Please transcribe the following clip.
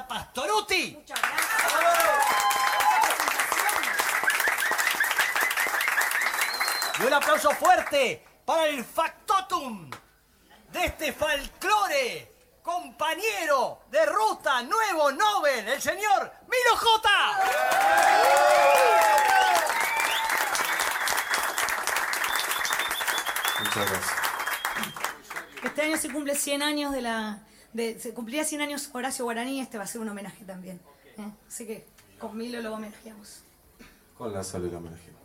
Mila Pastorutti. Muchas gracias. Y un aplauso fuerte para el factotum de este folclore, compañero de ruta, nuevo Nobel, el señor Milo J. Muchas gracias. Este año se cumple 100 años se cumpliría 100 años Horacio Guaraní, este va a ser un homenaje también. Así que con Milo lo homenajeamos. Con la sal y el homenaje.